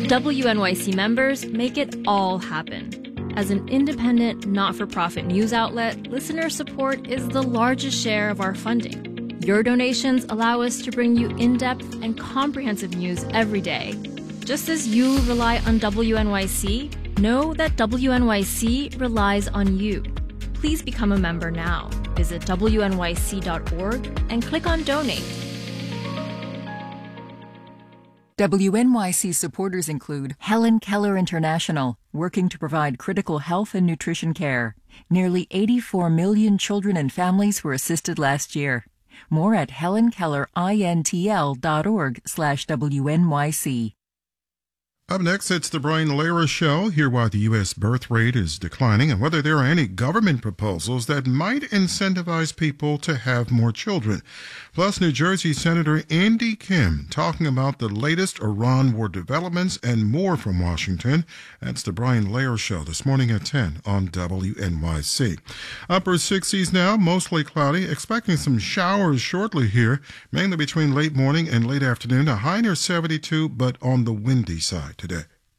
WNYC members make it all happen. As an independent, not-for-profit news outlet, listener support is the largest share of our funding. Your donations allow us to bring you in-depth and comprehensive news every day. Just as you rely on WNYC, know that WNYC relies on you. Please become a member now. Visit WNYC.org and click on Donate. WNYC supporters include Helen Keller International, working to provide critical health and nutrition care. Nearly 84 million children and families were assisted last year. More at helenkellerintl.org/WNYC. Up next, it's the Brian Lara Show. Hear why the U.S. birth rate is declining and whether there are any government proposals that might incentivize people to have more children. Plus, New Jersey Senator Andy Kim talking about the latest Iran war developments and more from Washington. That's the Brian Lara Show this morning at 10 on WNYC. Upper 60s now, mostly cloudy. Expecting some showers shortly here, mainly between late morning and late afternoon. A high near 72, but on the windy side today.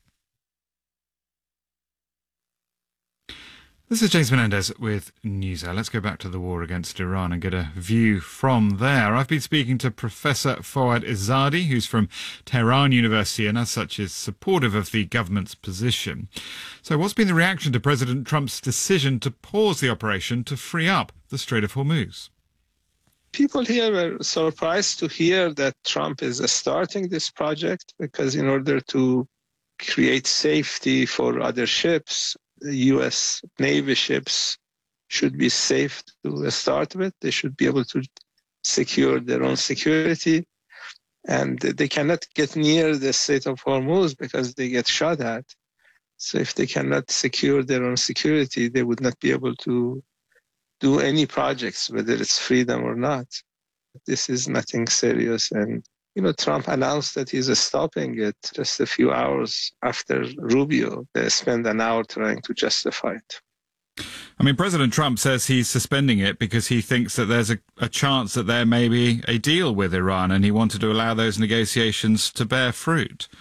This is James Menendez with NewsHour. Let's go back to the war against Iran and get a view from there. I've been speaking to Professor Fouad Izzadi, who's from Tehran University and as such is supportive of the government's position. So what's been the reaction to President Trump's decision to pause the operation to free up the Strait of Hormuz? People here were surprised to hear that Trump is starting this project because in order to create safety for other ships, the U.S. Navy ships should be safe to start with. They should be able to secure their own security. And they cannot get near the Strait of Hormuz because they get shot at. So if they cannot secure their own security, they would not be able to do any projects, whether it's freedom or not. This is nothing serious. And, Trump announced that he's stopping it just a few hours after Rubio. They spent an hour trying to justify it. I mean, President Trump says he's suspending it because he thinks that there's a chance that there may be a deal with Iran and he wanted to allow those negotiations to bear fruit.